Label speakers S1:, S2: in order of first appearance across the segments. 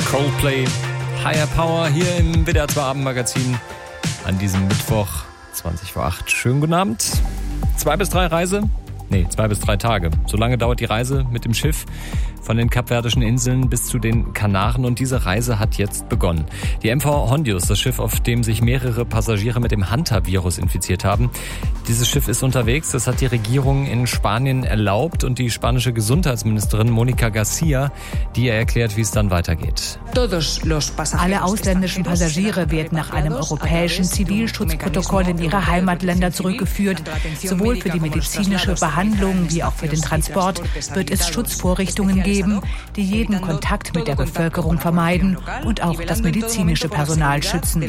S1: Coldplay, Higher Power hier im WDR 2 Abendmagazin an diesem Mittwoch 20:08. Schönen guten Abend. 2 bis 3 Tage. So lange dauert die Reise mit dem Schiff von den Kapverdischen Inseln bis zu den Kanaren und diese Reise hat jetzt begonnen. Die MV Hondius, das Schiff, auf dem sich mehrere Passagiere mit dem Hantavirus infiziert haben. Dieses Schiff ist unterwegs, das hat die Regierung in Spanien erlaubt und die spanische Gesundheitsministerin Monica Garcia, die erklärt, wie es dann weitergeht.
S2: Alle ausländischen Passagiere werden nach einem europäischen Zivilschutzprotokoll in ihre Heimatländer zurückgeführt. Sowohl für die medizinische Behandlung wie auch für den Transport wird es Schutzvorrichtungen geben, die jeden Kontakt mit der Bevölkerung vermeiden und auch das medizinische Personal schützen.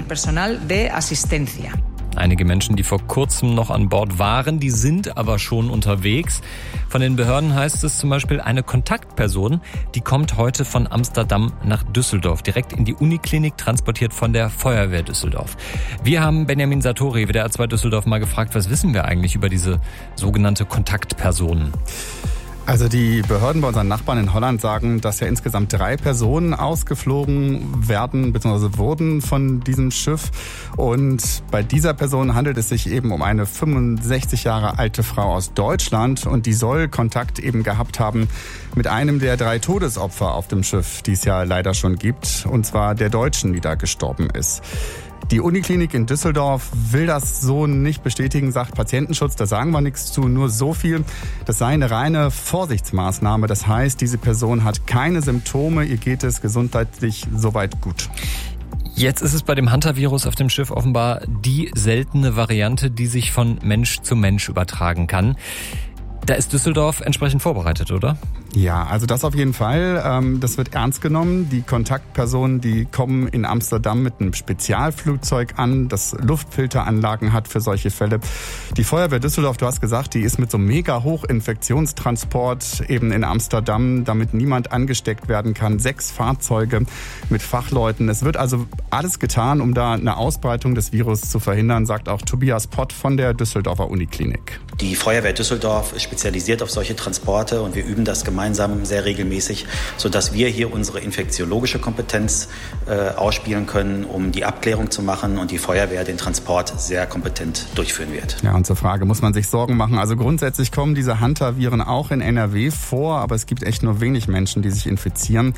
S1: Einige Menschen, die vor kurzem noch an Bord waren, die sind aber schon unterwegs. Von den Behörden heißt es zum Beispiel, eine Kontaktperson, die kommt heute von Amsterdam nach Düsseldorf, direkt in die Uniklinik, transportiert von der Feuerwehr Düsseldorf. Wir haben Benjamin Satori, WDR 2 Düsseldorf, mal gefragt, was wissen wir eigentlich über diese sogenannte Kontaktperson?
S3: Also die Behörden bei unseren Nachbarn in Holland sagen, dass ja insgesamt 3 Personen ausgeflogen werden bzw. wurden von diesem Schiff. Und bei dieser Person handelt es sich eben um eine 65 Jahre alte Frau aus Deutschland und die soll Kontakt eben gehabt haben mit einem der 3 Todesopfer auf dem Schiff, die es ja leider schon gibt, und zwar der Deutschen, die da gestorben ist. Die Uniklinik in Düsseldorf will das so nicht bestätigen, sagt Patientenschutz, da sagen wir nichts zu, nur so viel. Das sei eine reine Vorsichtsmaßnahme, das heißt, diese Person hat keine Symptome, ihr geht es gesundheitlich soweit gut.
S1: Jetzt ist es bei dem Hantavirus auf dem Schiff offenbar die seltene Variante, die sich von Mensch zu Mensch übertragen kann. Da ist Düsseldorf entsprechend vorbereitet, oder?
S3: Ja, also das auf jeden Fall. Das wird ernst genommen. Die Kontaktpersonen, die kommen in Amsterdam mit einem Spezialflugzeug an, das Luftfilteranlagen hat für solche Fälle. Die Feuerwehr Düsseldorf, du hast gesagt, die ist mit so einem mega Hochinfektionstransport eben in Amsterdam, damit niemand angesteckt werden kann. 6 Fahrzeuge mit Fachleuten. Es wird also alles getan, um da eine Ausbreitung des Virus zu verhindern, sagt auch Tobias Pott von der Düsseldorfer Uniklinik.
S4: Die Feuerwehr Düsseldorf ist spezialisiert auf solche Transporte und wir üben das gemeinsam sehr regelmäßig, sodass wir hier unsere infektiologische Kompetenz ausspielen können, um die Abklärung zu machen und die Feuerwehr den Transport sehr kompetent durchführen wird.
S3: Ja, und zur Frage, muss man sich Sorgen machen? Also grundsätzlich kommen diese Hantaviren auch in NRW vor, aber es gibt echt nur wenig Menschen, die sich infizieren.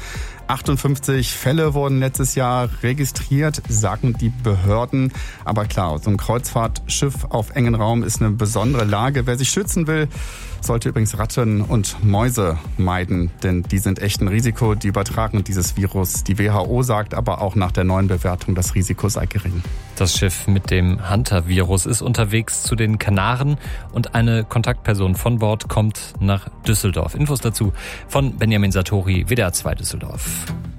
S3: 58 Fälle wurden letztes Jahr registriert, sagen die Behörden. Aber klar, so ein Kreuzfahrtschiff auf engen Raum ist eine besondere Lage. Wer sich schützen will, sollte übrigens Ratten und Mäuse meiden, denn die sind echt ein Risiko, die übertragen dieses Virus. Die WHO sagt aber auch nach der neuen Bewertung, das Risiko sei gering.
S1: Das Schiff mit dem Hantavirus ist unterwegs zu den Kanaren und eine Kontaktperson von Bord kommt nach Düsseldorf. Infos dazu von Benjamin Satori, WDR 2 Düsseldorf.